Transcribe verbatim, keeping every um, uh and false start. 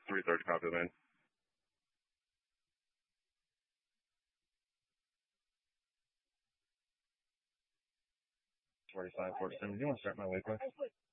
three thirty, copy, man. forty-five, forty-seven. Do you want to start my way quick?